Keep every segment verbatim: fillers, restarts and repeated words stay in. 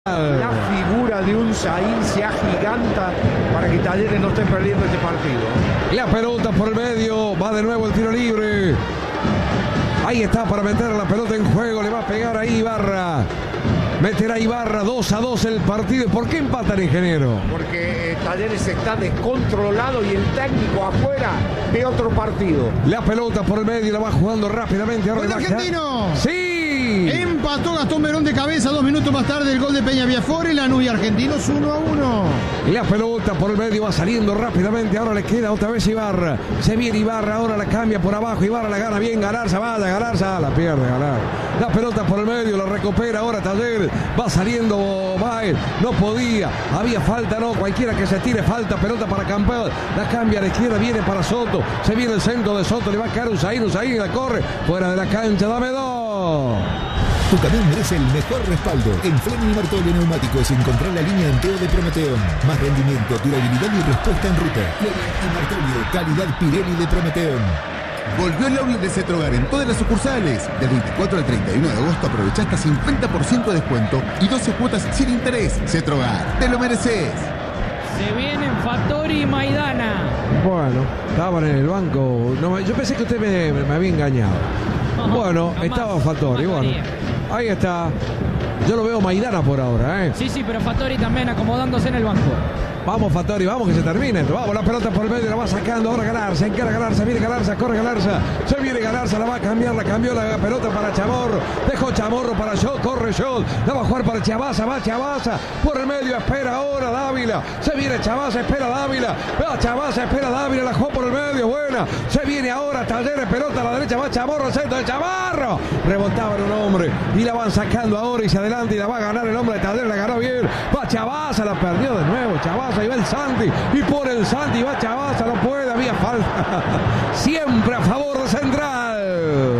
La figura de un Saín se agiganta para que Talleres no esté perdiendo este partido. La pelota por el medio, va de nuevo el tiro libre. Ahí está para meter la pelota en juego, le va a pegar ahí Ibarra. Meterá Ibarra, dos a dos el partido. ¿Por qué empatan, ingeniero? Porque eh, Talleres está descontrolado y el técnico afuera ve otro partido. La pelota por el medio, la va jugando rápidamente. ¡Gol argentino! ¡Sí! Empató Gastón Verón de cabeza, dos minutos más tarde el gol de Peña Viafore, Lanús y Argentinos uno a uno. La pelota por el medio va saliendo rápidamente, ahora le queda otra vez Ibarra. Se viene Ibarra, ahora la cambia por abajo, Ibarra la gana bien, Galarza, vaya, Galarza, la pierde, Galarza. La pelota por el medio, la recupera ahora Talleres, va saliendo Baez, no podía, había falta, no, cualquiera que se tire falta, pelota para Campbell, la cambia a la izquierda, viene para Soto, se viene el centro de Soto, le va a caer Usain, Usain la corre, fuera de la cancha, dame dos. Tu camión merece el mejor respaldo. En Fleming Martolio Neumáticos encontrá la línea entero de Prometeon. Más rendimiento, durabilidad y respuesta en ruta. Fleming y Martolio, calidad Pirelli de Prometeon. Volvió el outlet de Cetrogar en todas las sucursales. Del veinticuatro al treinta y uno de agosto aprovecha hasta cincuenta por ciento de descuento y doce cuotas sin interés. Cetrogar, te lo mereces. Se vienen Fattori y Maidana. Bueno, estaban en el banco. No, yo pensé que usted me, me había engañado. No, bueno, jamás, estaba Fattori, bueno. Ahí está. Yo lo veo Maidana por ahora, ¿eh? Sí, sí, pero Fattori también acomodándose en el banco. Vamos, Fattori, vamos que se termine. Vamos, la pelota por el medio, la va sacando ahora Galarza. Encara Galarza, viene Galarza, corre Galarza. Se viene Galarza, la va a cambiar, la cambió la pelota para Chamorro. Dejó Chamorro para Shot, corre Shot. La va a jugar para Chavaza, va Chavaza. Por el medio, espera ahora Dávila. Se viene Chavaza, espera Dávila. Va Chavaza, espera Dávila, la jugó por el medio, buena. Se viene ahora Talleres, pelota a la derecha, va Chamorro, el centro de Chavarro. Rebotaba en un hombre y la van sacando ahora y se adelanta y la va a ganar el hombre de Talleres, la ganó bien. Va Chavaza, la perdió de nuevo, Chavaza. Ahí va el Santi y por el Santi va Chavaza, no puede, había falta. Siempre a favor de Central.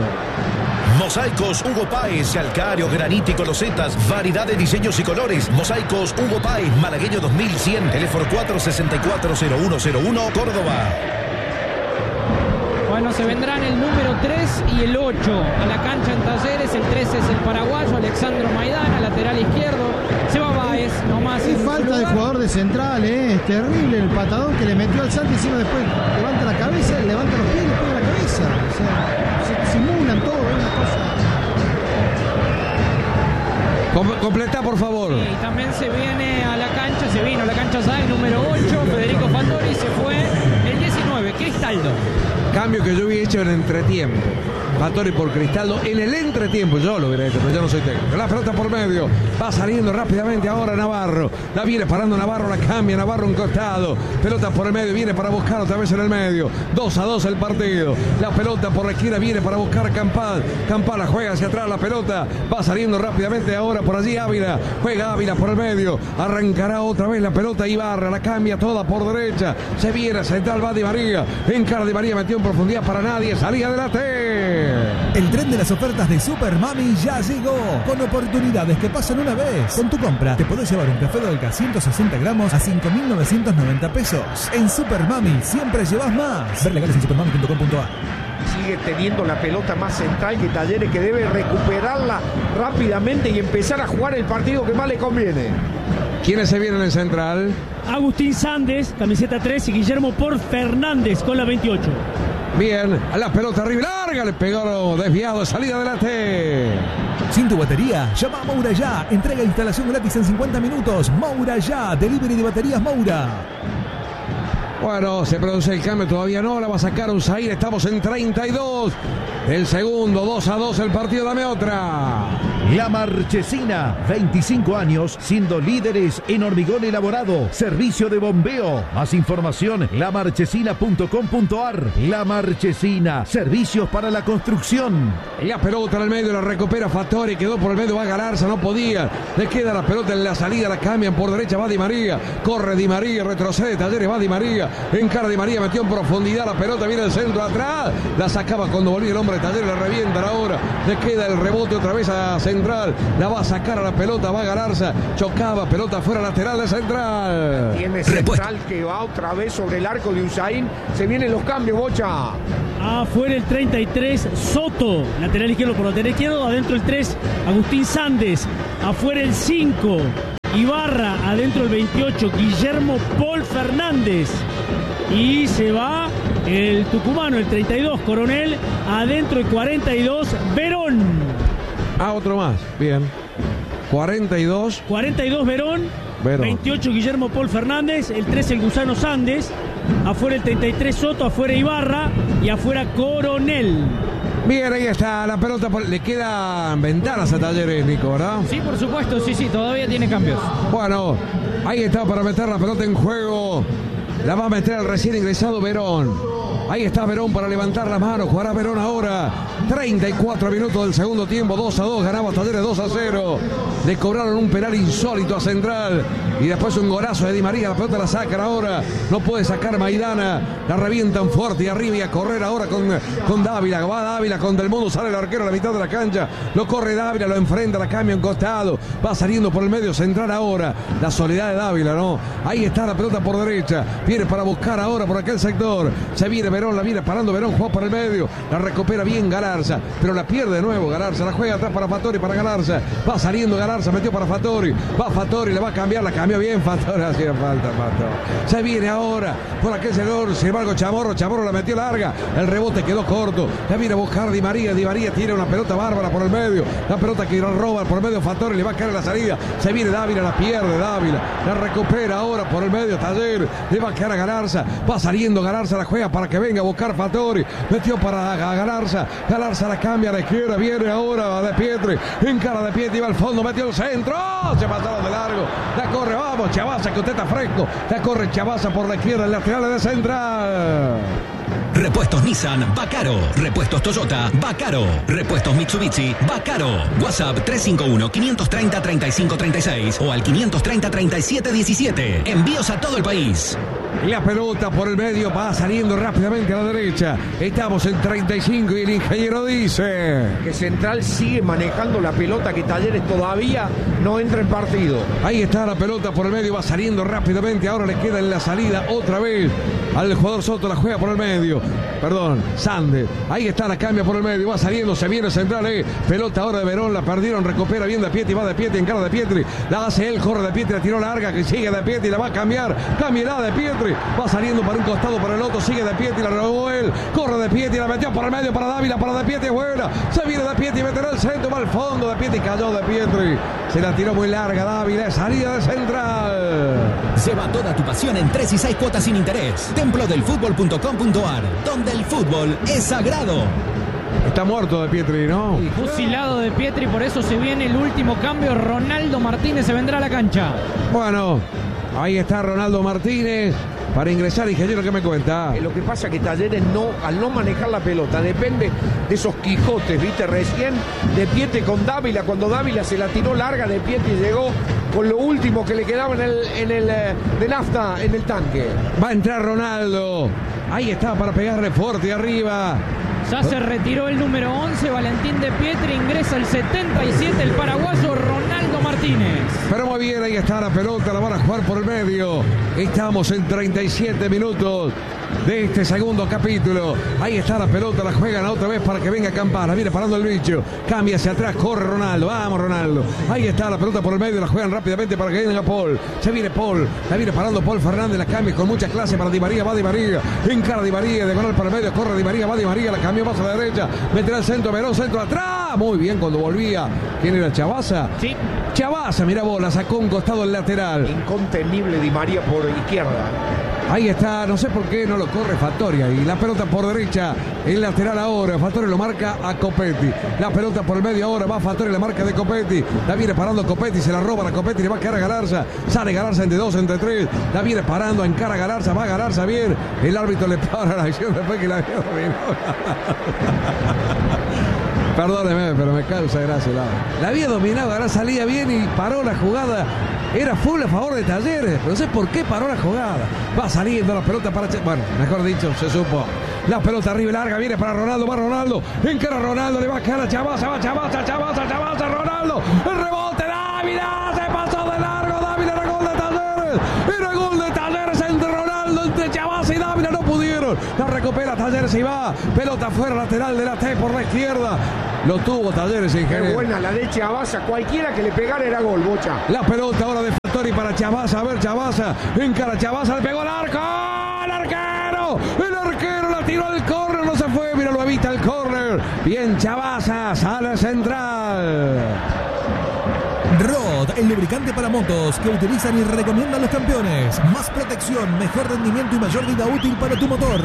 Mosaicos Hugo Páez, calcáreo, granito y losetas, variedad de diseños y colores. Mosaicos Hugo Páez, Malagueño dos mil cien, teléfono cuatro seis cuatro cero uno cero uno, Córdoba. Bueno, se vendrán el número tres y el ocho a la cancha en Talleres. El tres es el paraguayo Alexandro Maidana, lateral izquierdo. Se va Baez, nomás. Es falta de jugador de Central, ¿eh? Es terrible el patadón que le metió al Santi. Encima después levanta la cabeza, levanta los pies y le pega la cabeza. O sea, se simulan todo, es una cosa. Com completa, por favor. Y también se viene a la cancha, se vino a la cancha Sáenz, número ocho, Federico Fattori, se fue el diecinueve, Cristaldo. Cambio que yo hubiera hecho en entretiempo. Fattori por Cristaldo en el entretiempo, yo lo hubiera hecho, pero yo no soy técnico. La pelota por medio, va saliendo rápidamente ahora Navarro, la viene parando Navarro, la cambia Navarro un costado, pelota por el medio, viene para buscar otra vez en el medio, dos a dos el partido, la pelota por la izquierda viene para buscar a Campal, Campal la juega hacia atrás, la pelota va saliendo rápidamente ahora por allí Ávila, juega Ávila por el medio, arrancará otra vez la pelota Ibarra, la cambia toda por derecha, se viene central, va Di María, encara Di María, metió en profundidad para nadie, salía adelante. El tren de las ofertas de Super Mami ya llegó, con oportunidades que pasan una vez. Con tu compra te podés llevar un café Dolca ciento sesenta gramos a cinco mil novecientos noventa pesos. En Super Mami siempre llevas más. Ver legales en supermami punto com punto a r. Sigue teniendo la pelota más central que Talleres, que debe recuperarla rápidamente y empezar a jugar el partido que más le conviene. ¿Quiénes se vienen en Central? Agustín Sandes, camiseta tres, y Guillermo Por Fernández con la veintiocho. Bien, a la pelota arriba, larga, le pegó desviado, salida adelante. Sin tu batería, llama a Moura Ya. Entrega e instalación gratis en cincuenta minutos. Moura Ya, delivery de baterías Moura. Bueno, se produce el cambio, todavía no, la va a sacar Usain, estamos en treinta y dos. El segundo, dos a dos el partido, dame otra. La Marchesina, veinticinco años siendo líderes en hormigón elaborado, servicio de bombeo. Más información, la marchesina punto com punto a r. La Marchesina, servicios para la construcción. La pelota en el medio, la recupera Fattori, quedó por el medio, va a Galarza, no podía. Le queda la pelota en la salida, la cambian por derecha, va Di María, corre Di María, retrocede Talleres, va Di María, encara Di María, metió en profundidad la pelota, viene el centro atrás, la sacaba cuando volvía el hombre de Talleres, la revienta ahora, le queda el rebote otra vez a Central, la va a sacar a la pelota, va a Galarza, chocaba, pelota fuera lateral de Central. Tiene Central que va otra vez sobre el arco de Usain, se vienen los cambios, Bocha. Afuera el treinta y tres, Soto, lateral izquierdo por lateral izquierdo, adentro el tres, Agustín Sandes. afuera el cinco. Ibarra, adentro el veintiocho, Guillermo Paul Fernández. Y se va el tucumano, el treinta y dos, Coronel, adentro el cuarenta y dos, Verón. Ah, otro más, bien. cuarenta y dos. cuarenta y dos, Verón. Verón. veintiocho, Guillermo Paul Fernández. El trece, el Gusano Sandes. Afuera el treinta y tres, Soto. Afuera Ibarra. Y afuera Coronel. Bien, ahí está la pelota. Le quedan ventanas a Talleres, Nico, ¿verdad? Sí, por supuesto, sí, sí, todavía tiene cambios. Bueno, ahí está para meter la pelota en juego. La va a meter el recién ingresado Verón. Ahí está Verón para levantar la mano. Jugará Verón ahora. treinta y cuatro minutos del segundo tiempo. dos a dos. Ganaba Talleres dos a cero. Le cobraron un penal insólito a Central. Y después un golazo de Di María. La pelota la sacan ahora. No puede sacar Maidana. La revientan fuerte y arriba y a correr ahora con, con Dávila. Va Dávila con Del Mundo. Sale el arquero a la mitad de la cancha. Lo corre Dávila. Lo enfrenta. La cambia en costado. Va saliendo por el medio Central ahora. La soledad de Dávila, ¿no? Ahí está la pelota por derecha. Viene para buscar ahora por aquel sector. Se viene Verón. La viene parando Verón. Juega por el medio. La recupera bien Galarza. Pero la pierde de nuevo Galarza. La juega atrás para Fattori. Para Galarza. Va saliendo Galarza. Metió para Fattori. Va Fattori. Le va a cambiar. La cambió bien Fattori. Hacía falta Fattori. Se viene ahora por aquel sector. Sin embargo Chamorro. Chamorro la metió larga. El rebote quedó corto. La viene a buscar Di María. Di María tiene una pelota bárbara por el medio. La pelota que roba por el medio Fattori. Le va a caer la salida. Se viene Dávila. La pierde Dávila. La recupera ahora por el medio Taller. Le va a quedar a Galarza. Va saliendo Galarza. La juega para que venga a buscar Fattori. Metió para Galarza. Galarza la cambia a la izquierda. Viene ahora De Pietri. En cara de Pietri. Va al fondo. Metió el centro. Se pasaron de largo. La corre. Vamos Chavaza que usted está fresco. La corre Chavaza por la izquierda. El lateral de Central. Repuestos Nissan, Bacaro. Repuestos Toyota, Bacaro. Repuestos Mitsubishi, Bacaro. WhatsApp tres cinco uno, quinientos treinta, treinta y cinco treinta y seis o al quinientos treinta, treinta y siete diecisiete. Envíos a todo el país. La pelota por el medio va saliendo rápidamente a la derecha. Estamos en treinta y cinco y el ingeniero dice que Central sigue manejando la pelota, que Talleres todavía no entra en partido. Ahí está la pelota por el medio, va saliendo rápidamente. Ahora le queda en la salida otra vez al jugador Soto. La juega por el medio. Perdón, Sande. Ahí está, la cambia por el medio. Va saliendo, se viene Central. Eh. Pelota ahora de Verón, la perdieron. Recupera bien De Pietri, va De Pietri en cara de Pietri. La hace él, corre De Pietri, la tiró larga, que sigue De Pietri, la va a cambiar. Cambiará De Pietri. Va saliendo para un costado, para el otro. Sigue De Pietri, la robó él. Corre De Pietri, la metió por el medio para Dávila, para De Pietri, buena. Se viene De Pietri, meterá el centro, va al fondo. De Pietri cayó De Pietri. Se la tiró muy larga Dávila. Salida de Central. Lleva toda tu pasión en tres y seis cuotas sin interés. templo del fútbol punto com punto a r, donde el fútbol es sagrado. Está muerto De Pietri, ¿no? Fusilado De Pietri, por eso se viene el último cambio. Ronaldo Martínez se vendrá a la cancha. Bueno, ahí está Ronaldo Martínez para ingresar. Ingeniero, ¿qué me cuenta? Eh, lo que pasa es que Talleres no, al no manejar la pelota, depende de esos Quijotes, ¿viste? Recién De Pietri con Dávila, cuando Dávila se la tiró larga, De Pietri llegó con lo último que le quedaba en el, en el de nafta en el tanque. Va a entrar Ronaldo. Ahí está para pegarle fuerte arriba. Ya se retiró el número once, Valentín De Pietri. Ingresa el setenta y siete, el paraguayo Ronaldo Martínez. Pero muy bien, ahí está la pelota, la van a jugar por el medio. Estamos en treinta y siete minutos de este segundo capítulo. Ahí está la pelota, la juegan otra vez para que venga Campana. Viene parando el bicho, cambia hacia atrás, corre Ronaldo. Vamos Ronaldo. Ahí está la pelota por el medio, la juegan rápidamente para que venga Paul. Se viene Paul, la viene parando Paul Fernández, la cambia con mucha clase para Di María. Va Di María, encara Di María, de gol para el medio, corre Di María, va Di María, la cambió más a la derecha, meterá el centro, Verón, centro atrás. Muy bien cuando volvía. ¿Quién era? Chavaza. Sí. Chavaza, mira vos, la sacó un costado el lateral. Incontenible Di María por izquierda. Ahí está, no sé por qué no lo corre Fattori ahí. La pelota por derecha, el lateral ahora. Fattori lo marca a Copetti. La pelota por el medio ahora, va Fattori, la marca de Copetti. La viene parando Copetti, se la roba a Copetti, le va a quedar a Galarza. Sale Galarza entre dos, entre tres. La viene parando, encara a Galarza, va Galarza bien. El árbitro le para la acción después que la había dominado. Perdóneme, pero me causa gracia. La, la había dominado, ahora salía bien y paró la jugada. Era full a favor de Talleres, pero no sé por qué paró la jugada. Va saliendo la pelota para... Bueno, mejor dicho, se supo. La pelota arriba y larga, viene para Ronaldo, va Ronaldo. Encara Ronaldo, le va a quedar a Chavaza, va Chavaza, Chavaza, Chavaza, Ronaldo. El rebote, Dávila, se pasó de largo, Dávila, era gol de Talleres. Era gol de Talleres entre Ronaldo, entre Chavaza y Dávila, no pudieron. La recupera Talleres y va. Pelota afuera, lateral de la T por la izquierda. Lo tuvo Talleres, ingeniero. Qué buena la de Chavasa. Cualquiera que le pegara era gol, Bocha. La pelota ahora de Fattori para Chavasa. A ver, Chavasa. Encara Chavasa, le pegó al arco. ¡El arquero! El arquero la tiró al córner. No se fue, mira, lo evita el córner. Bien, Chavasa, sale central. Rod, el lubricante para motos que utilizan y recomiendan los campeones. Más protección, mejor rendimiento y mayor vida útil para tu motor.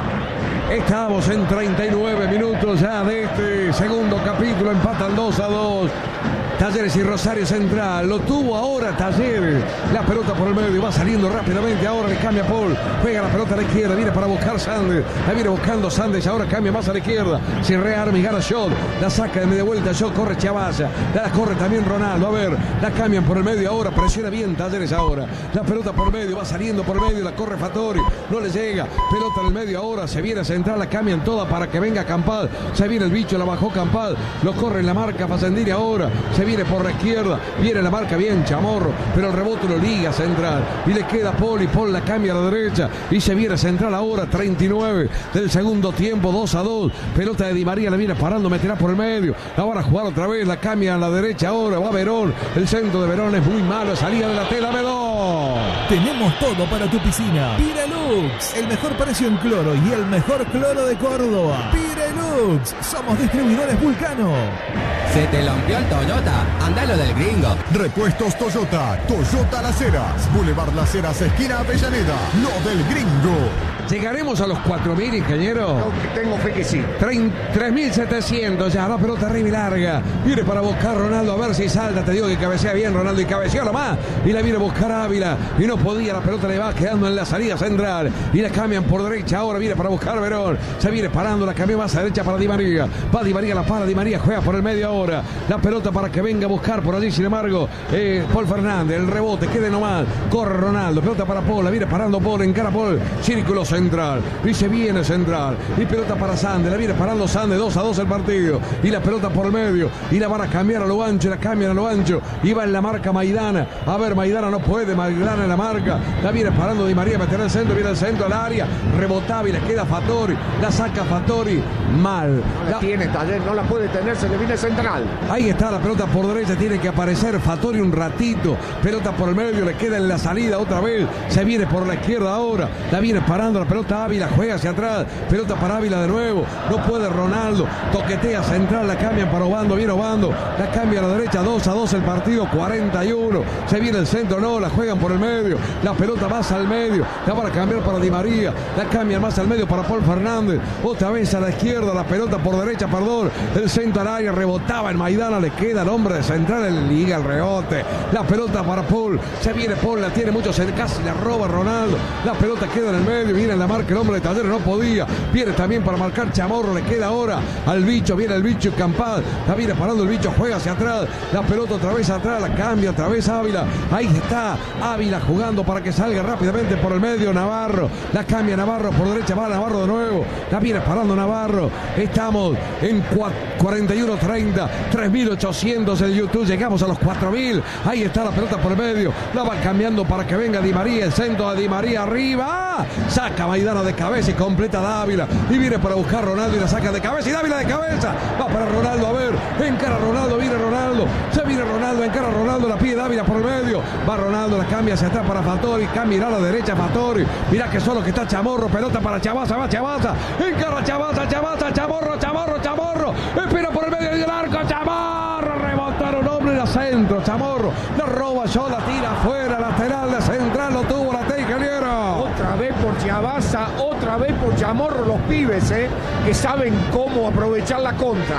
Estamos en treinta y nueve minutos ya de este segundo capítulo. Empatan dos a dos. Talleres y Rosario Central. Lo tuvo ahora Talleres. La pelota por el medio. Va saliendo rápidamente. Ahora le cambia Paul. Juega la pelota a la izquierda. Viene para buscar Sandes. La viene buscando Sandes. Ahora cambia más a la izquierda. Se rearma y gana Shot. La saca de media vuelta. Shot corre Chavasa. La corre también Ronaldo. A ver. La cambian por el medio ahora. Presiona bien Talleres ahora. La pelota por el medio. Va saliendo por el medio. La corre Fattori. No le llega. Pelota en el medio ahora. Se viene a Central. La cambian toda para que venga Campal. Se viene el bicho. La bajó Campal. Lo corre en la marca Facendini ahora. Se viene por la izquierda, viene la marca bien Chamorro, pero el rebote lo liga Central y le queda Paul y Paul la cambia a la derecha y se viene Central ahora, treinta y nueve del segundo tiempo, dos a dos, pelota de Di María, la viene parando, meterá por el medio, ahora a jugar otra vez, la cambia a la derecha ahora, va Verón, el centro de Verón es muy malo, salida de la tela, Verón. Tenemos todo para tu piscina. Pirelux, el mejor precio en cloro y el mejor cloro de Córdoba. Pirelux, somos distribuidores Vulcano. Se te rompió el Toyota, andalo del gringo. Repuestos Toyota, Toyota Las Heras, Boulevard Las Heras, esquina Avellaneda, lo del gringo. ¿Llegaremos a los cuatro mil, ingeniero? No, tengo fe que sí. tres mil setecientos, ya la pelota arriba y larga. Viene para buscar Ronaldo, a ver si salta. Te digo que cabecea bien Ronaldo y cabeceó nomás. Y la viene a buscar Ávila. Y no podía, la pelota le va quedando en la salida central. Y la cambian por derecha, ahora viene para buscar Verón. Se viene parando, la cambió más a derecha para Di María. Va Di María, la para, Di María juega por el medio ahora. La pelota para que venga a buscar por allí, sin embargo, eh, Paul Fernández, el rebote, quede nomás. Corre Ronaldo, pelota para Paul, la viene parando Paul, encara Paul, círculo central. Y se viene Central. Y pelota para Sande, la viene parando Sande, dos a dos el partido. Y la pelota por el medio. Y la van a cambiar a lo ancho, la cambian a lo ancho. Y va en la marca Maidana. A ver, Maidana no puede, Maidana en la marca. La viene parando Di María, meterá el centro, viene el centro al área. Rebotaba y le queda Fattori. La saca Fattori. Mal. No la, la tiene Taller, no la puede tener, se le viene Central. Ahí está la pelota por derecha, tiene que aparecer Fattori un ratito. Pelota por el medio, le queda en la salida otra vez. Se viene por la izquierda ahora. La viene parando la pelota Ávila, juega hacia atrás. Pelota para Ávila de nuevo. No puede Ronaldo. Toquetea Central, la cambian para Obando. Viene Obando. La cambia a la derecha, dos a dos el partido, cuarenta y uno. Se viene el centro, no, la juegan por el medio. La pelota más al medio. La van a cambiar para Di María. La cambian más al medio para Paul Fernández. Otra vez a la izquierda, la pelota por derecha, perdón. El centro al área, rebotaba en Maidana, le queda el hombre de Central en liga el rebote. La pelota para Paul. Se viene Paul, la tiene mucho, casi la roba Ronaldo. La pelota queda en el medio, viene en la marca el hombre de Talleres, no podía. Viene también para marcar Chamorro, le queda ahora al bicho, viene el bicho y Campal. La viene parando el bicho, juega hacia atrás. La pelota otra vez atrás, la cambia otra vez Ávila. Ahí está Ávila jugando para que salga rápidamente por el medio Navarro. La cambia Navarro por derecha, va Navarro de nuevo. La viene parando Navarro. Estamos en cuarenta y uno treinta, tres mil ochocientos el YouTube. Llegamos a los cuatro mil. Ahí está la pelota por el medio. La va cambiando para que venga Di María. El centro de Di María arriba. Saca Maidana de cabeza y completa Dávila. Y viene para buscar Ronaldo y la saca de cabeza. Y Dávila de cabeza. Va para Ronaldo. A ver. Encara Ronaldo. Viene Ronaldo. Se viene Ronaldo. Encara Ronaldo. La pide Dávila por el medio. Va Ronaldo. La cambia hacia atrás para Fattori. Cambia a la derecha Fattori. Mirá que solo que está Chamorro. Pelota para Chavasa. Va Chavasa. Encara Chavasa. Chavasa. Chamorro. Chamorro. Chamorro. Espera por el medio del arco. Chamorro. Rebotaron hombre en el centro. Chamorro. La roba yo. La tira afuera. Lateral de Central. Lo tuvo la T. Ingeniero. Otra vez por Chavasa. Otra vez por Chamorro. Los pibes, eh, que saben cómo aprovechar la contra.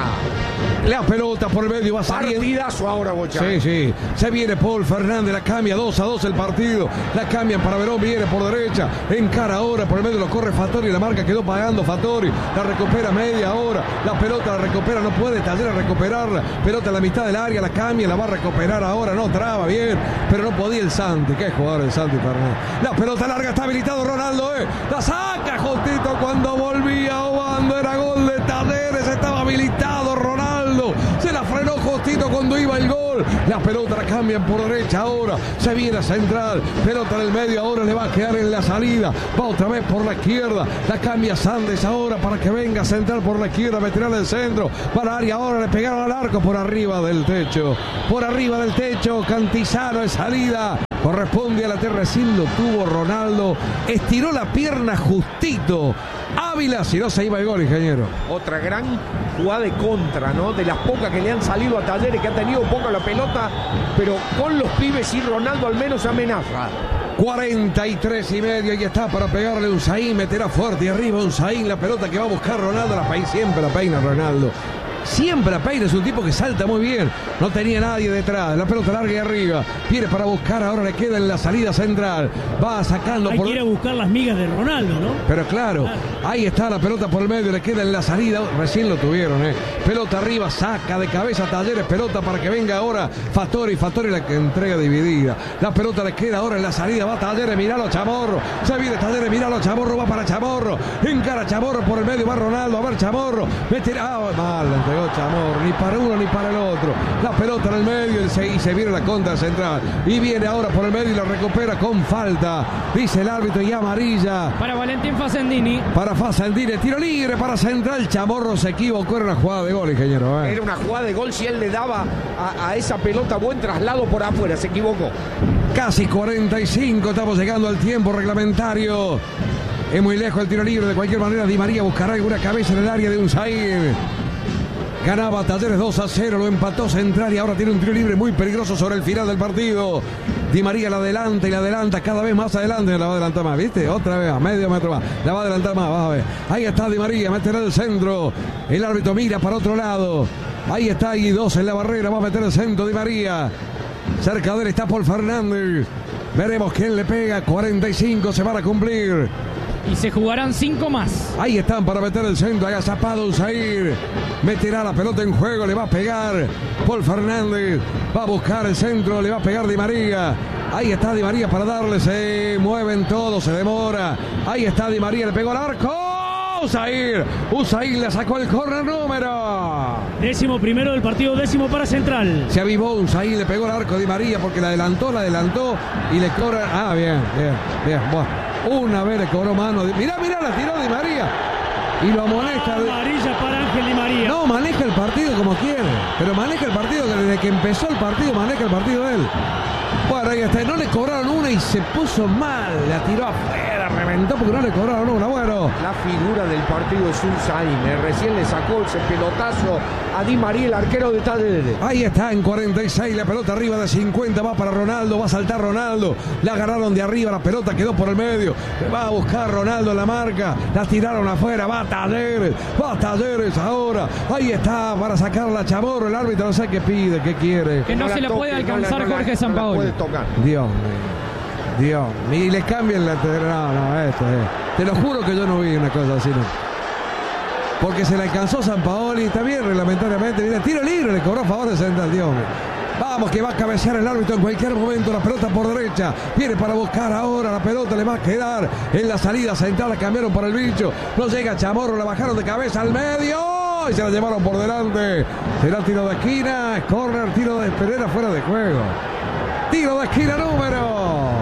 La pelota por el medio va saliendo. Partidazo ahora, Bocha. Sí, sí. Se viene Paul Fernández, la cambia dos a dos el partido. La cambian para Verón, viene por derecha. Encara ahora, por el medio lo corre Fattori. La marca quedó pagando Fattori. La recupera media hora. La pelota la recupera, no puede Talleres recuperarla. Pelota en la mitad del área, la cambia, la va a recuperar ahora. No traba bien, pero no podía el Santi. Qué jugador el Santi Fernández. La pelota larga, está habilitado Ronaldo, eh. La saca justito cuando volvía Obando. Era gol de Talleres, estaba habilitado Ronaldo. Se la frenó justito cuando iba el gol. Central. La pelota la cambian por derecha ahora. Se viene a Central. Pelota en el medio. Ahora le va a quedar en la salida. Va otra vez por la izquierda. La cambia Sandes ahora para que venga Central por la izquierda. Meterá del centro. Para área ahora. Le pegaron al arco por arriba del techo. Por arriba del techo. Cantizano en salida. Corresponde a la tierra. Recién lo tuvo Ronaldo. Estiró la pierna justito. Ávila, si no se iba el gol, ingeniero. Otra gran jugada de contra, ¿no? De las pocas que le han salido a Talleres, que ha tenido poca la pelota, pero con los pibes y Ronaldo al menos amenaza. cuarenta y tres y medio y está para pegarle un Zain, meterá fuerte y arriba un Zain, la pelota que va a buscar Ronaldo, la peina, siempre la peina Ronaldo. Siempre la peina, es un tipo que salta muy bien. No tenía nadie detrás. La pelota larga y arriba. Viene para buscar, ahora le queda en la salida central. Va sacando Hay por... que ir a buscar las migas de Ronaldo, ¿no? Pero claro, claro, ahí está la pelota por el medio, le queda en la salida. Recién lo tuvieron, ¿eh? Pelota arriba, saca de cabeza Talleres. Pelota para que venga ahora Fattori. Fattori la que entrega dividida. La pelota le queda ahora en la salida. Va Talleres, miralo Chamorro. Se viene Talleres, miralo Chamorro. Va para Chamorro. Encara Chamorro por el medio. Va Ronaldo. A ver Chamorro. Mete... Ah, mal, entregó Chamorro, ni para uno ni para el otro. La pelota en el medio y se, y se viene la contra central. Y viene ahora por el medio y la recupera con falta. Dice el árbitro y amarilla. Para Valentín Facendini. Para Facendini, tiro libre para Central. Chamorro se equivocó, era una jugada de gol, ingeniero. ¿eh? Era una jugada de gol si él le daba a, a esa pelota buen traslado por afuera, se equivocó. Casi cuarenta y cinco, estamos llegando al tiempo reglamentario. Es muy lejos el tiro libre, de cualquier manera Di María buscará alguna cabeza en el área de Unzair. Ganaba Talleres dos a cero, lo empató Central y ahora tiene un tiro libre muy peligroso sobre el final del partido. Di María la adelanta y la adelanta cada vez más adelante, la va a adelantar más, ¿viste? Otra vez, a medio metro más, la va a adelantar más, vas a ver. Ahí está Di María, meterá el centro, el árbitro mira para otro lado. Ahí está y dos en la barrera, va a meter el centro Di María. Cerca de él está Paul Fernández. Veremos quién le pega, cuarenta y cinco se van a cumplir. Y se jugarán cinco más. Ahí están para meter el centro. Agazapado Unzair. Meterá la pelota en juego. Le va a pegar Paul Fernández. Va a buscar el centro. Le va a pegar Di María. Ahí está Di María para darle. Se mueven todos. Se demora. Ahí está Di María. Le pegó al arco. Unzair. Unzair le sacó el córner número. Décimo primero del partido. Décimo para Central. Se avivó Unzair. Le pegó el arco a Di María porque la adelantó. La adelantó. Y le cobra. Ah, bien. Bien. Bien. Bueno. Una vez le cobró mano. Mirá, mirá, la tiró Di María. Y lo amonesta. Amarilla para Ángel Di María. No, maneja el partido como quiere. Pero maneja el partido desde que empezó el partido. Maneja el partido él. Bueno, ahí está. No le cobraron una y se puso mal. La tiró afuera, reventó porque no le cobraron una. Bueno. La figura del partido es Unzain. Recién le sacó ese pelotazo a Di María, el arquero de Talleres. Ahí está en cuarenta y seis. La pelota arriba de cincuenta. Va para Ronaldo. Va a saltar Ronaldo. La agarraron de arriba. La pelota quedó por el medio. Va a buscar Ronaldo en la marca. La tiraron afuera. Va Talleres. Va Talleres ahora. Ahí está para sacarla Chamorro. El árbitro no sé qué pide, qué quiere. Que no, no se le toque, puede alcanzar no la, Jorge no Sampaoli. Dios mío. Dios mío. Y le cambian la... No, no, esto es... Te lo juro que yo no vi una cosa así, no. Porque se le alcanzó Sampaoli. Está bien reglamentariamente. Mira, tiro libre. Le cobró a favor de Central. Dios mío. Vamos, que va a cabecear el árbitro en cualquier momento. La pelota por derecha. Viene para buscar ahora. La pelota le va a quedar en la salida central. La cambiaron para el bicho. No llega Chamorro. La bajaron de cabeza al medio. Y se la llevaron por delante. Será tiro de esquina. Corner, tiro de Pereira fuera de juego. Tiro de esquina número.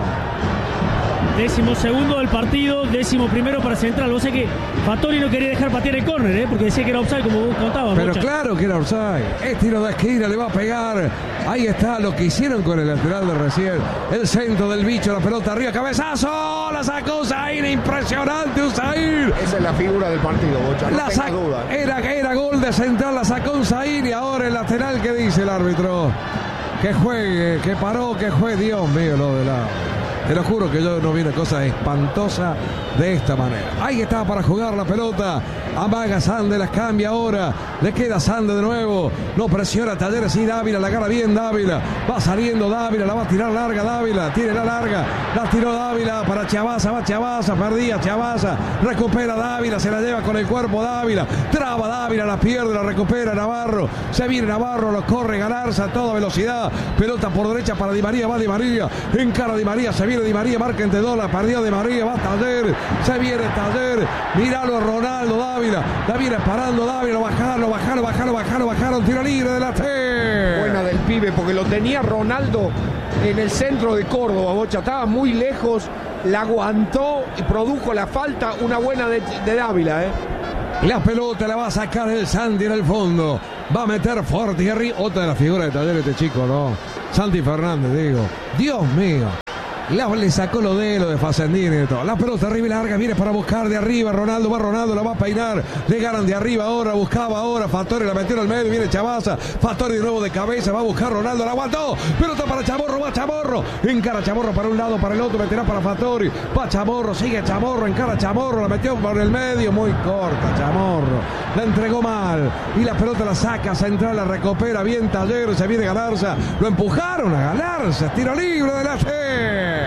Décimo segundo del partido, décimo primero para Central. Vos sé que Fattori no quería dejar patear el córner, ¿eh? Porque decía que era offside como vos contabas. Pero Mocha. Claro que era offside. Es tiro de esquina, le va a pegar. Ahí está lo que hicieron con el lateral de recién. El centro del bicho, la pelota arriba, cabezazo. La sacó Usair, impresionante Usair. Esa es la figura del partido, Bocha, no la tenga duda. Era, era gol de Central, la sacó Usair y ahora el lateral, ¿qué dice el árbitro? Que juegue, que paró, que juegue. Dios mío, lo de la... Te lo juro que yo no vi una cosa espantosa de esta manera. Ahí está para jugar la pelota. Amaga Sande, las cambia ahora. Le queda Sande de nuevo. No presiona Talleres y Dávila. La agarra bien Dávila. Va saliendo Dávila. La va a tirar larga Dávila. Tiene la larga. La tiró Dávila para Chavaza. Va Chavaza. Perdía Chavaza. Recupera Dávila. Se la lleva con el cuerpo Dávila. Traba Dávila. La pierde. La recupera Navarro. Se viene Navarro. Lo corre Galarza a toda velocidad. Pelota por derecha para Di María. Va Di María. Encara Di María. Se viene Di María. Marca entre dos. La perdió Di María. Va Talleres. Se viene Talleres. Míralo Ronaldo Dávila. La viene parando Dávila. Bajaron, bajaron, bajaron, bajaron, bajaron. Tiro libre de la T. Buena del pibe, porque lo tenía Ronaldo en el centro de Córdoba, Bocha, estaba muy lejos, la aguantó y produjo la falta, una buena de, de Dávila, ¿eh? La pelota la va a sacar el Santi en el fondo. Va a meter fuerte arriba. Otra de las figuras de Talleres este chico, ¿no? Santi Fernández, digo. Dios mío. La, le sacó lo de lo de Facendini y todo. La pelota arriba y larga, viene para buscar de arriba. Ronaldo va Ronaldo, la va a peinar. Le ganan de arriba ahora, buscaba ahora. Fattori la metió en el medio, viene Chavaza. Fattori de nuevo de cabeza, va a buscar Ronaldo, la aguantó. Pelota para Chamorro, va Chamorro. Encara Chamorro para un lado, para el otro, meterá para Fattori. Va Chamorro, sigue Chamorro, encara Chamorro, la metió por el medio, muy corta Chamorro. La entregó mal. Y la pelota la saca central, la recupera bien Talleres, se viene Galarza. Lo empujaron a Galarza, tiro libre de la fe.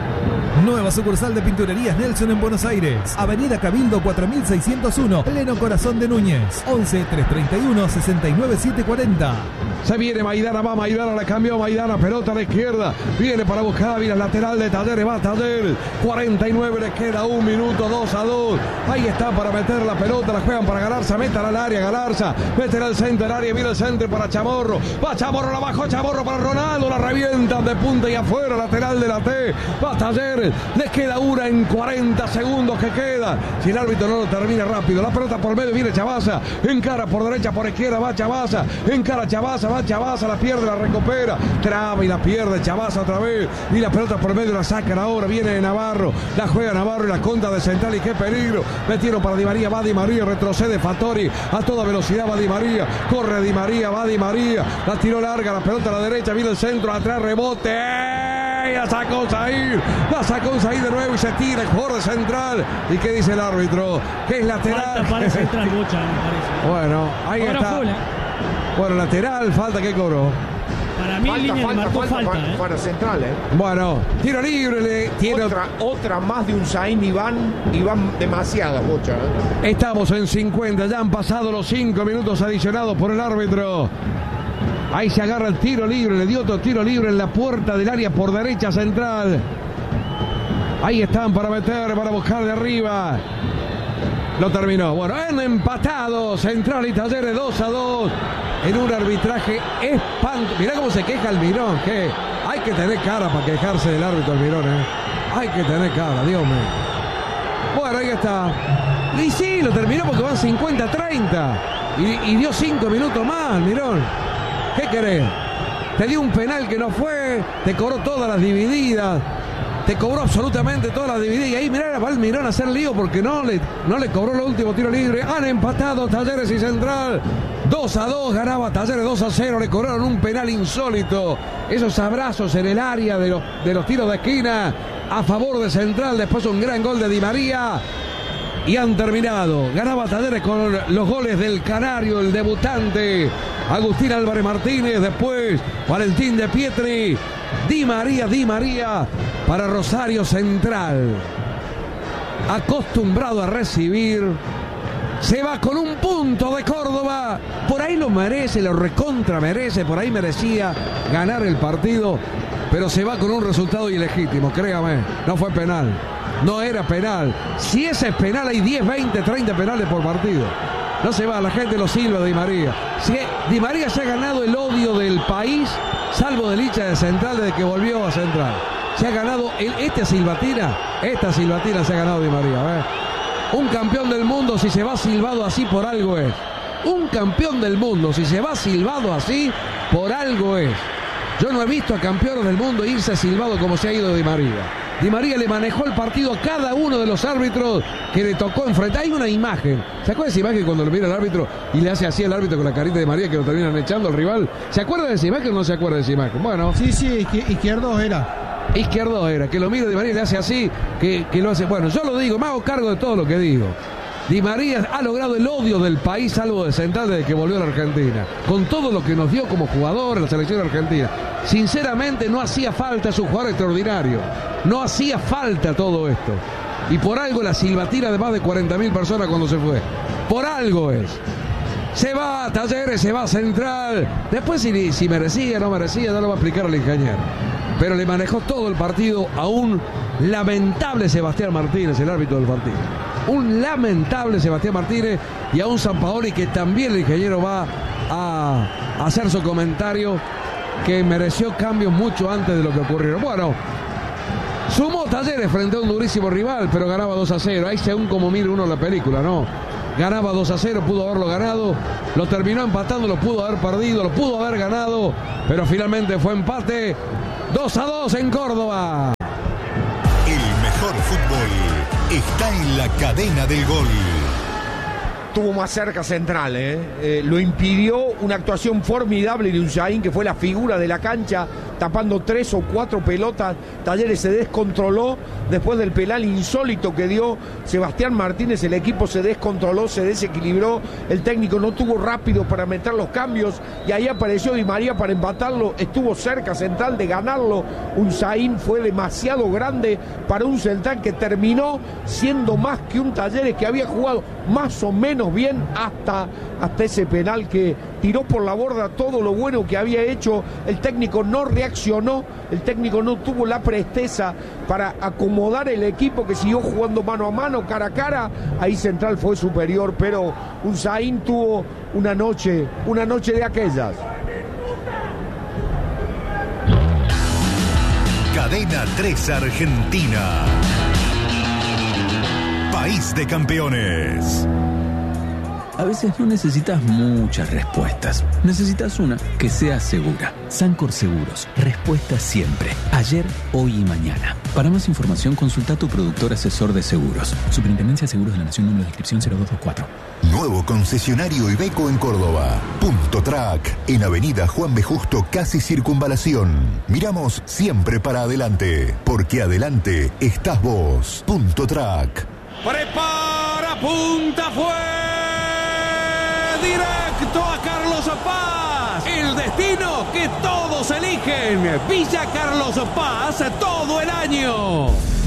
Nueva sucursal de Pinturerías Nelson en Buenos Aires. Avenida Cabildo cuatro mil seiscientos uno, pleno corazón de Núñez. once, trescientos treinta y uno, sesenta y nueve, setecientos cuarenta. Se viene Maidana, va Maidana, la cambió Maidana, pelota a la izquierda. Viene para buscar Ávila, lateral de Talleres, va Talleres. cuarenta y nueve, le queda un minuto, dos a dos. Ahí está para meter la pelota, la juegan para Galarza, metan al área Galarza. Meten al centro del área, viene el centro para Chamorro. Va Chamorro, la bajó Chamorro para Ronaldo, la revientan de punta y afuera, lateral de la T. Va Talleres. Les queda una en cuarenta segundos que queda. Si el árbitro no lo termina rápido. La pelota por medio, viene Chavaza. Encara por derecha, por izquierda, va Chavaza. Encara Chavaza, va Chavaza, la pierde, la recupera. Traba y la pierde Chavaza otra vez. Y la pelota por medio la sacan ahora. Viene de Navarro. La juega Navarro y la contra de central. Y qué peligro. Metieron para Di María, va Di María. Retrocede Fattori. A toda velocidad va Di María. Corre Di María, va Di María. La tiró larga, la pelota a la derecha. Viene el centro, atrás rebote. La sacó Zahir, la sacó Zahir de nuevo y se tira el jugador de central. ¿Y qué dice el árbitro? Que es lateral. Falta para central, Bocha, me parece. Bueno, ahí ahora está. Fola. Bueno, lateral, falta que cobró. Para mí Falta, en línea falta, le marcó falta, falta. para, ¿eh? para central, ¿eh? Bueno, tiro libre. Le, tiene otra, otra más de un Zain y van, y van demasiadas, Bocha, ¿eh? Estamos en cincuenta, ya han pasado los cinco minutos adicionados por el árbitro. Ahí se agarra el tiro libre, le dio otro tiro libre en la puerta del área por derecha central. Ahí están para meter, para buscar de arriba. Lo terminó. Bueno, han empatado Central y Talleres dos a dos en un arbitraje espantoso. Mirá cómo se queja Almirón, que hay que tener cara para quejarse del árbitro Almirón, ¿eh? Hay que tener cara, Dios mío. Bueno, ahí está. Y sí, lo terminó porque van cincuenta a treinta. Y, y dio cinco minutos más, Almirón. ¿Qué querés? Te dio un penal que no fue, te cobró todas las divididas, te cobró absolutamente todas las divididas. Y ahí mirá, va Almirón a hacer lío porque no le, no le cobró el último tiro libre. Han empatado Talleres y Central. dos a dos ganaba Talleres, dos a cero. Le cobraron un penal insólito. Esos abrazos en el área de los, de los tiros de esquina a favor de Central. Después un gran gol de Di María. Y han terminado. Ganaba Talleres con los goles del Canario, el debutante Agustín Álvarez Martínez. Después Valentín de Pietri. Di María, Di María para Rosario Central. Acostumbrado a recibir. Se va con un punto de Córdoba. Por ahí lo merece, lo recontra merece. Por ahí merecía ganar el partido. Pero se va con un resultado ilegítimo, créame. No fue penal. No era penal. Si ese es penal, hay diez, veinte, treinta penales por partido. No se va, la gente lo silba Di María. Si Di María se ha ganado el odio del país, salvo del hincha de Central desde que volvió a Central. Se ha ganado el, esta silbatina, esta silbatina se ha ganado Di María. ¿eh? Un campeón del mundo, si se va silbado así, por algo es. Un campeón del mundo, si se va silbado así, por algo es. Yo no he visto a campeones del mundo irse silbado como se ha ido Di María. Di María le manejó el partido a cada uno de los árbitros que le tocó enfrentar. Hay una imagen. ¿Se acuerda de esa imagen cuando lo mira el árbitro y le hace así al árbitro con la carita de María que lo terminan echando al rival? ¿Se acuerda de esa imagen o no se acuerda de esa imagen? Bueno. Sí, sí, izquierdo era. Izquierdo era, que lo mira Di María y le hace así, que, que lo hace. Bueno, yo lo digo, me hago cargo de todo lo que digo. Di María ha logrado el odio del país, salvo de Central, desde que volvió a la Argentina. Con todo lo que nos dio como jugador en la selección argentina. Sinceramente, no hacía falta, es un jugador extraordinario. No hacía falta todo esto. Y por algo la silbatina de más de cuarenta mil personas cuando se fue. Por algo es. Se va a Talleres, se va a Central. Después si, si merecía, no merecía, ya lo va a explicar el ingeniero. Pero le manejó todo el partido a un lamentable Sebastián Martínez, el árbitro del partido. Un lamentable Sebastián Martínez y a un Sampaoli que también el ingeniero va a hacer su comentario que mereció cambios mucho antes de lo que ocurrieron. Bueno, sumó Talleres frente a un durísimo rival, pero ganaba dos a cero. Ahí según como mire uno la película, ¿no? Ganaba dos a cero, pudo haberlo ganado, lo terminó empatando, lo pudo haber perdido, lo pudo haber ganado, pero finalmente fue empate. dos a dos en Córdoba. El mejor fútbol está en la cadena del gol. Tuvo más cerca Central, ¿eh? Eh, lo impidió una actuación formidable de Unzaín, que fue la figura de la cancha, tapando tres o cuatro pelotas. Talleres se descontroló después del penal insólito que dio Sebastián Martínez. El equipo se descontroló, se desequilibró. El técnico no tuvo rápido para meter los cambios y ahí apareció Di María para empatarlo. Estuvo cerca Central de ganarlo. Unzaín fue demasiado grande para un Central que terminó siendo más que un Talleres que había jugado más o menos bien hasta, hasta ese penal que tiró por la borda todo lo bueno que había hecho. El técnico no reaccionó, el técnico no tuvo la presteza para acomodar el equipo, que siguió jugando mano a mano, cara a cara. Ahí Central fue superior, pero Unzaín tuvo una noche, una noche de aquellas. Cadena tres Argentina. País de campeones. A veces no necesitas muchas respuestas. Necesitas una que sea segura. Sancor Seguros. Respuesta siempre. Ayer, hoy y mañana. Para más información, consulta a tu productor asesor de seguros. Superintendencia de Seguros de la Nación, número de inscripción cero dos dos cuatro. Nuevo concesionario Iveco en Córdoba. Punto Track. En Avenida Juan B. Justo, casi Circunvalación. Miramos siempre para adelante. Porque adelante estás vos. Punto Track. Prepara, punta, fue directo a Carlos Paz. El destino que todos eligen. Villa Carlos Paz todo el año.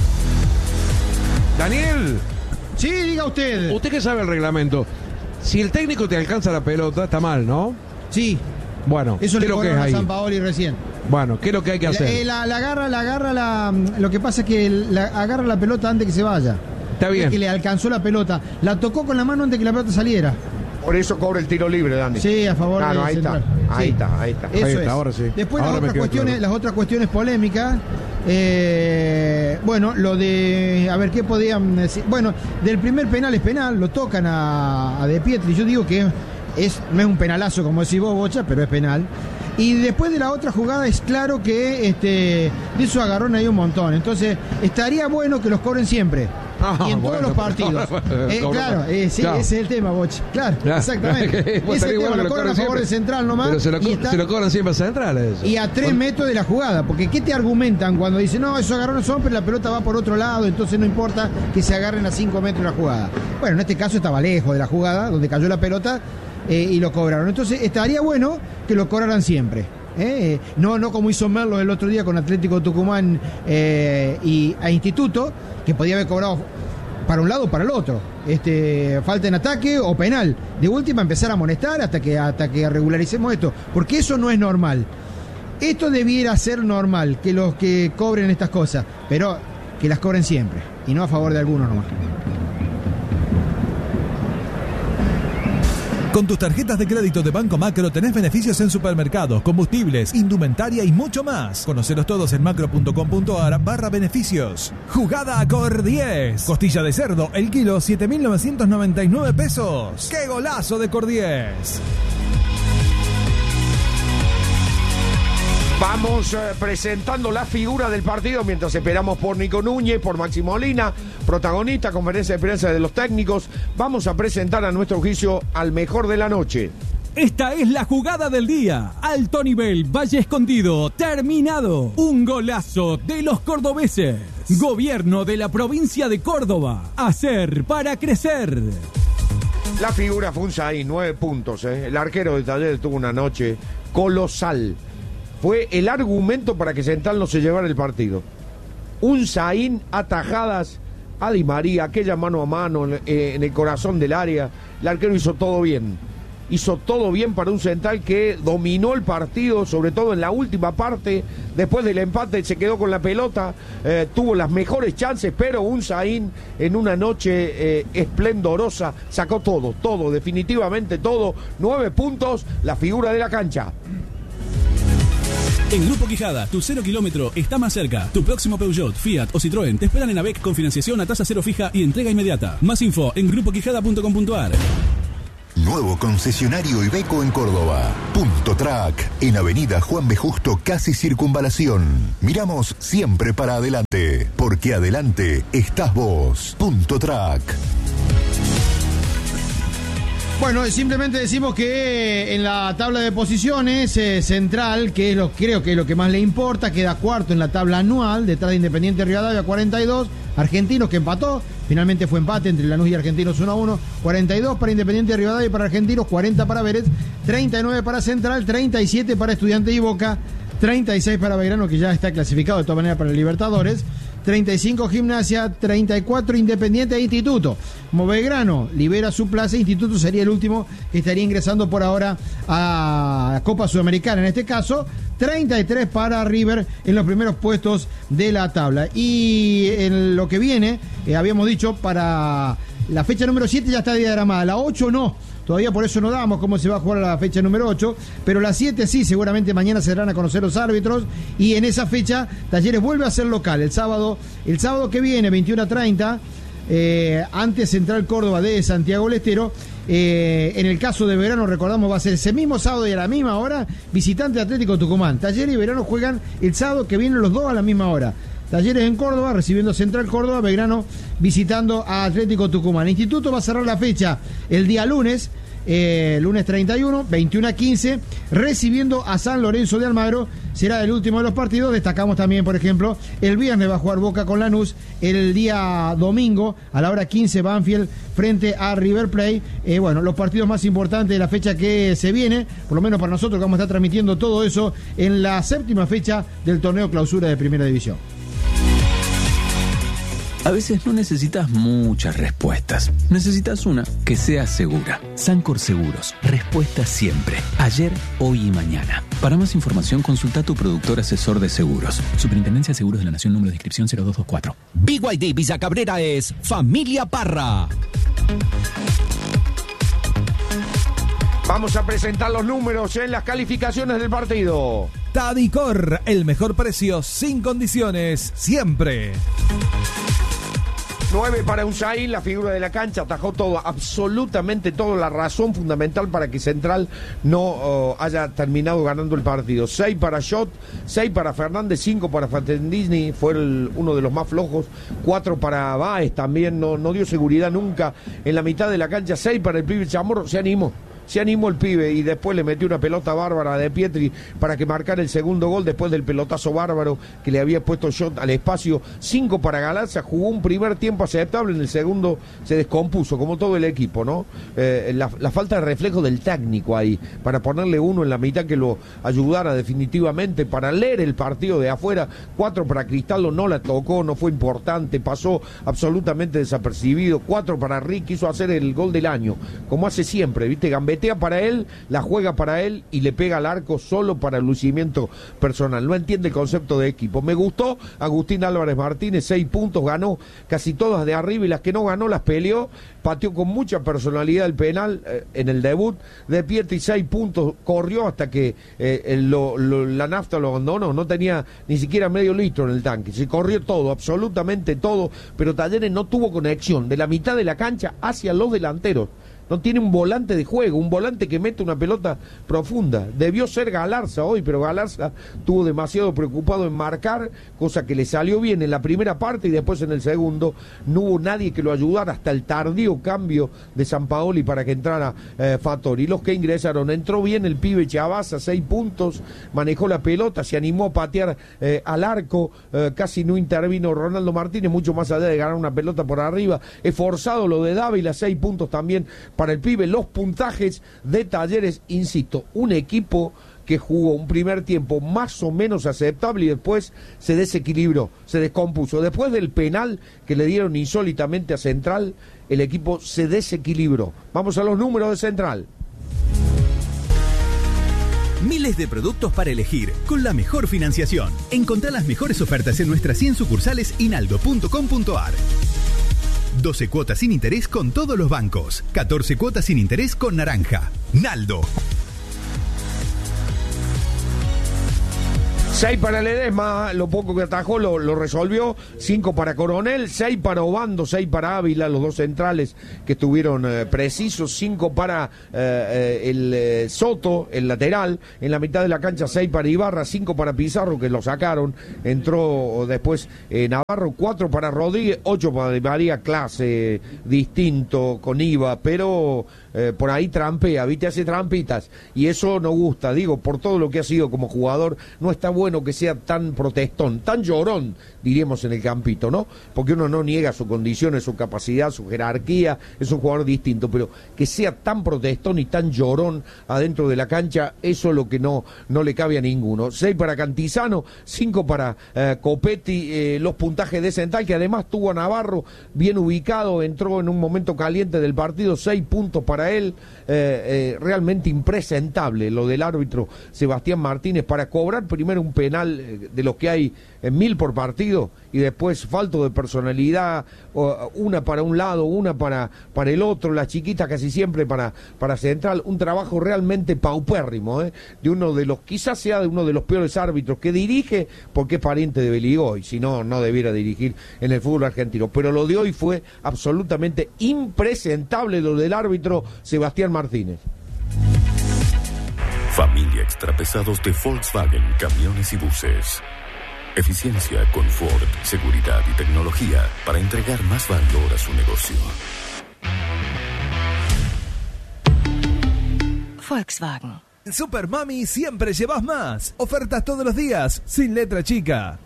Daniel. Sí, diga usted. Usted que sabe el reglamento. Si el técnico te alcanza la pelota, está mal, ¿no? Sí. Bueno, eso ¿qué le es lo que es a ahí? San Paoli recién. Bueno, ¿qué es lo que hay que hacer? La, eh, la, la agarra, la agarra la. Lo que pasa es que la, agarra la pelota antes que se vaya. Está bien. Es que le alcanzó la pelota. La tocó con la mano antes que la pelota saliera. Por eso cobra el tiro libre, Dani. Sí, a favor claro, de ahí Central. está, ahí Sí. está, ahí está. Eso Ahí es. está, ahora sí. Después Ahora las, me otras quedó cuestiones, claro. las otras cuestiones polémicas. Eh, bueno, lo de. A ver, ¿qué podían decir? Bueno, del primer penal es penal, lo tocan a, a De Pietri. Yo digo que es, no es un penalazo como decís vos, Bocha, pero es penal. Y después de la otra jugada es claro que este, de esos agarrones hay un montón. Entonces, estaría bueno que los cobren siempre. Ah, y en bueno, todos los partidos. bueno, Eh, claro, eh, sí, claro. ese es el tema, Bocha. Claro, Ya. exactamente. Pues Ese es el estaría tema, bueno que lo lo cobran a cobren favor de siempre. Central nomás. Pero se lo, y co- está- se lo cobran siempre a Central eso. y a tres Con- metros de la jugada, porque ¿qué te argumentan cuando dicen, no, esos agarrones son, pero la pelota va por otro lado, entonces no importa que se agarren a cinco metros de la jugada? Bueno, en este caso estaba lejos de la jugada, donde cayó la pelota, eh, y lo cobraron. Entonces estaría bueno que lo cobraran siempre. ¿eh? No, no como hizo Merlo el otro día con Atlético Tucumán eh, y a Instituto, que podía haber cobrado para un lado o para el otro. Este, falta en ataque o penal. De última empezar a amonestar hasta que, hasta que regularicemos esto, porque eso no es normal. Esto debiera ser normal, que los que cobren estas cosas, pero que las cobren siempre, y no a favor de algunos nomás. Con tus tarjetas de crédito de Banco Macro tenés beneficios en supermercados, combustibles, indumentaria y mucho más. Conocelos todos en macro.com.ar barra beneficios. Jugada a Cor diez. Costilla de cerdo, el kilo siete mil novecientos noventa y nueve pesos. ¡Qué golazo de Cor diez! Vamos eh, presentando la figura del partido mientras esperamos por Nico Núñez, por Maxi Molina, protagonista, conferencia de prensa de los técnicos. Vamos a presentar a nuestro juicio al mejor de la noche. Esta es la jugada del día. Alto nivel, Valle Escondido, terminado. Un golazo de los cordobeses. Gobierno de la provincia de Córdoba. Hacer para crecer. La figura fue Unzaín, nueve puntos. Eh. El arquero de Talleres tuvo una noche colosal. Fue el argumento para que Central no se llevara el partido. Unzaín, atajadas a Di María, aquella mano a mano eh, en el corazón del área. El arquero hizo todo bien. Hizo todo bien para un Central que dominó el partido, sobre todo en la última parte. Después del empate se quedó con la pelota, eh, tuvo las mejores chances, pero Unzaín en una noche eh, esplendorosa sacó todo, todo, definitivamente todo. Nueve puntos, la figura de la cancha. En Grupo Quijada, tu cero kilómetro está más cerca. Tu próximo Peugeot, Fiat o Citroën te esperan en AVEC con financiación a tasa cero fija y entrega inmediata. Más info en grupo quijada punto com punto a r. Nuevo concesionario Iveco en Córdoba. Punto Track, en Avenida Juan B. Justo, casi Circunvalación. Miramos siempre para adelante, porque adelante estás vos. Punto Track. Bueno, simplemente decimos que en la tabla de posiciones, eh, Central, que es lo creo que es lo que más le importa, queda cuarto en la tabla anual, detrás de Independiente Rivadavia, cuarenta y dos, Argentinos, que empató, finalmente fue empate entre Lanús y Argentinos uno a uno, cuarenta y dos para Independiente Rivadavia y para Argentinos, cuarenta para Vélez, treinta y nueve para Central, treinta y siete para Estudiantes y Boca, treinta y seis para Belgrano, que ya está clasificado de todas maneras para el Libertadores, treinta y cinco Gimnasia, treinta y cuatro Independiente e Instituto. Como Belgrano libera su plaza, Instituto sería el último que estaría ingresando por ahora a Copa Sudamericana. En este caso, treinta y tres para River en los primeros puestos de la tabla. Y en lo que viene, eh, habíamos dicho, para la fecha número siete ya está diagramada, la ocho no. Todavía por eso no damos cómo se va a jugar la fecha número ocho, pero la siete sí, seguramente mañana se darán a conocer los árbitros y en esa fecha Talleres vuelve a ser local el sábado, el sábado que viene, veintiuno a treinta, eh, ante Central Córdoba de Santiago del Estero. Eh, en el caso de Belgrano, recordamos, va a ser ese mismo sábado y a la misma hora, visitante Atlético Tucumán. Talleres y Belgrano juegan el sábado que viene los dos a la misma hora. Talleres en Córdoba, recibiendo a Central Córdoba, Belgrano visitando a Atlético Tucumán. El Instituto va a cerrar la fecha el día lunes, eh, lunes treinta y uno, veintiuno a quince, recibiendo a San Lorenzo de Almagro. Será el último de los partidos. Destacamos también, por ejemplo, el viernes va a jugar Boca con Lanús, el día domingo a la hora quince Banfield frente a River Plate. Eh, bueno, los partidos más importantes de la fecha que se viene, por lo menos para nosotros que vamos a estar transmitiendo todo eso en la séptima fecha del torneo clausura de Primera División. A veces no necesitas muchas respuestas. Necesitas una que sea segura. Sancor Seguros. Respuesta siempre. Ayer, hoy y mañana. Para más información, consulta a tu productor asesor de seguros. Superintendencia de Seguros de la Nación, número de inscripción cero dos dos cuatro. B Y D Villa Cabrera es Familia Parra. Vamos a presentar los números en las calificaciones del partido. Tadicor, el mejor precio sin condiciones, siempre. nueve para Unzaín, la figura de la cancha, atajó todo, absolutamente todo, la razón fundamental para que Central no uh, haya terminado ganando el partido. seis para Schott, seis para Fernández, cinco para Fatendini, fue el, uno de los más flojos, cuatro para Báez también, no, no dio seguridad nunca en la mitad de la cancha, seis para el pibe Chamorro, se animó. Se animó el pibe y después le metió una pelota bárbara de Pietri para que marcara el segundo gol después del pelotazo bárbaro que le había puesto Schott al espacio. Cinco para Galarza, jugó un primer tiempo aceptable, en el segundo se descompuso, como todo el equipo, ¿no? Eh, la, la falta de reflejo del técnico ahí, para ponerle uno en la mitad que lo ayudara definitivamente, para leer el partido de afuera. Cuatro para Cristaldo, no la tocó, no fue importante, pasó absolutamente desapercibido. Cuatro para Rick, quiso hacer el gol del año, como hace siempre, ¿viste? Gambetta para él, la juega para él y le pega al arco solo para el lucimiento personal. No entiende el concepto de equipo. Me gustó Agustín Álvarez Martínez, seis puntos, ganó casi todas de arriba y las que no ganó las peleó, pateó con mucha personalidad el penal eh, en el debut de Pietri, seis puntos, corrió hasta que eh, lo, lo, la nafta lo abandonó, no tenía ni siquiera medio litro en el tanque, se corrió todo, absolutamente todo, pero Talleres no tuvo conexión de la mitad de la cancha hacia los delanteros. No tiene un volante de juego, un volante que mete una pelota profunda. Debió ser Galarza hoy, pero Galarza estuvo demasiado preocupado en marcar, cosa que le salió bien en la primera parte y después en el segundo no hubo nadie que lo ayudara hasta el tardío cambio de Sampaoli para que entrara eh, Fattori. Los que ingresaron, entró bien el pibe Chavaza, seis puntos, manejó la pelota, se animó a patear eh, al arco, eh, casi no intervino Ronaldo Martínez, mucho más allá de ganar una pelota por arriba. Esforzado lo de Dávila, seis puntos también para el pibe. Los puntajes de Talleres, insisto, un equipo que jugó un primer tiempo más o menos aceptable y después se desequilibró, se descompuso. Después del penal que le dieron insólitamente a Central, el equipo se desequilibró. Vamos a los números de Central. Miles de productos para elegir, con la mejor financiación. Encontrá las mejores ofertas en nuestras cien sucursales inaldo punto com punto a r. doce cuotas sin interés con todos los bancos. catorce cuotas sin interés con Naranja. Naldo. seis para Ledesma, lo poco que atajó lo, lo resolvió. cinco para Coronel, seis para Obando, seis para Ávila, los dos centrales que estuvieron eh, precisos. cinco para eh, eh, el eh, Soto, el lateral. En la mitad de la cancha, seis para Ibarra, cinco para Pizarro, que lo sacaron. Entró después eh, Navarro, cuatro para Rodríguez, ocho para Di María, clase, distinto, con I V A, pero eh, por ahí trampea, ¿viste? Hace trampitas. Y eso no gusta, digo, por todo lo que ha sido como jugador, no está bueno que sea tan protestón, tan llorón, diríamos en el campito, ¿no? Porque uno no niega sus condiciones, su capacidad, su jerarquía, es un jugador distinto, pero que sea tan protestón y tan llorón adentro de la cancha, eso es lo que no, no le cabe a ninguno. Seis para Cantizano, cinco para eh, Copetti, eh, los puntajes de Central, que además tuvo a Navarro bien ubicado, entró en un momento caliente del partido, seis puntos para él, eh, eh, realmente impresentable lo del árbitro Sebastián Martínez para cobrar primero un penal eh, de los que hay en mil por partido y después falto de personalidad, o, una para un lado, una para, para el otro, las chiquitas casi siempre para, para Central, un trabajo realmente paupérrimo, ¿eh? de uno de los, quizás sea de uno de los peores árbitros que dirige, porque es pariente de Beligoy, si no, no debiera dirigir en el fútbol argentino, pero lo de hoy fue absolutamente impresentable lo del árbitro Sebastián Martínez. Familia Extrapesados de Volkswagen, camiones y buses. Eficiencia, confort, seguridad y tecnología para entregar más valor a su negocio. Volkswagen. En Super Mami siempre llevas más. Ofertas todos los días, sin letra chica.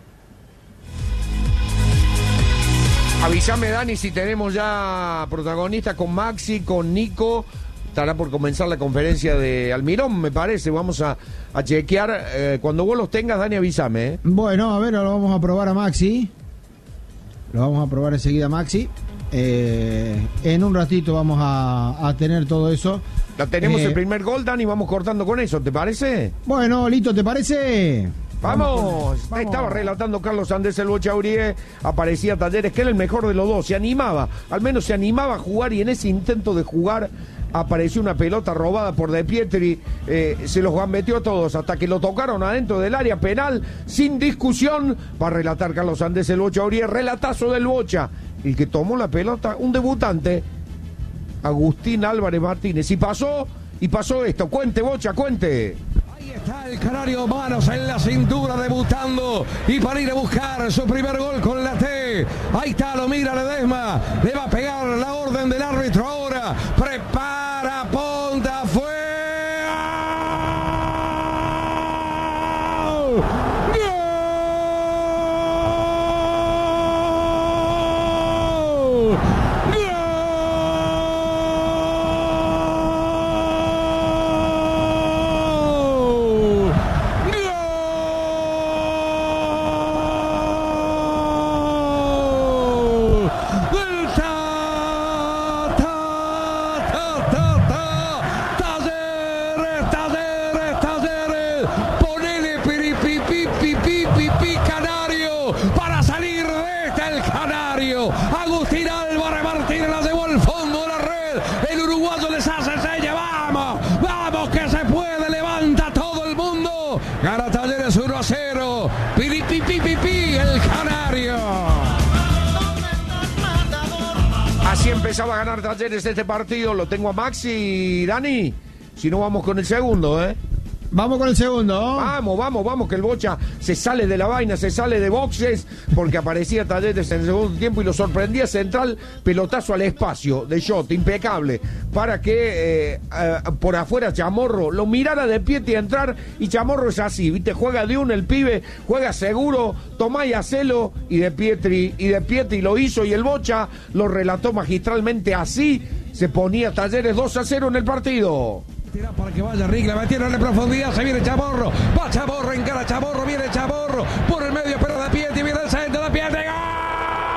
Avísame, Dani, si tenemos ya protagonistas con Maxi, con Nico. Estará por comenzar la conferencia de Almirón, me parece. Vamos a, a chequear. Eh, cuando vos los tengas, Dani, avísame. ¿eh? Bueno, a ver, lo vamos a probar a Maxi. Lo vamos a probar enseguida a Maxi. Eh, en un ratito vamos a, a tener todo eso. Ya tenemos eh, el primer gol, Dani, vamos cortando con eso, ¿te parece? Bueno, Lito, ¿te parece? Vamos, vamos, vamos. Estaba relatando Carlos Andrés el Bocha Urié, aparecía Talleres, que era el mejor de los dos, se animaba, al menos se animaba a jugar, y en ese intento de jugar apareció una pelota robada por De Pietri, eh, se los gambeteó a todos hasta que lo tocaron adentro del área penal, sin discusión. Va a relatar Carlos Andrés el Bocha Urié, relatazo del Bocha, el que tomó la pelota, un debutante, Agustín Álvarez Martínez, y pasó, y pasó esto. Cuente, Bocha, cuente. Ahí está el canario, manos en la cintura, debutando y para ir a buscar su primer gol con la T. Ahí está, lo mira Ledesma, le va a pegar la orden del árbitro ahora. Prepara, ponta, fue. Así empezaba a ganar Talleres este partido. Lo tengo a Maxi, Dani. Si no, vamos con el segundo, ¿eh? Vamos con el segundo. Vamos, vamos, vamos, que el Bocha se sale de la vaina, se sale de boxes, porque aparecía Talleres en el segundo tiempo y lo sorprendía Central, pelotazo al espacio de shot, impecable, para que eh, eh, por afuera Chamorro lo mirara de pie y entrar, y Chamorro es así, ¿viste? Juega de uno el pibe, juega seguro, tomá y hacelo, y de Pietri, y de Pietri lo hizo, y el Bocha lo relató magistralmente así, se ponía Talleres dos a cero en el partido. Tira para que vaya Rick, la metieron en profundidad, se viene Chamorro, va Chamorro, encara Chamorro, viene Chamorro.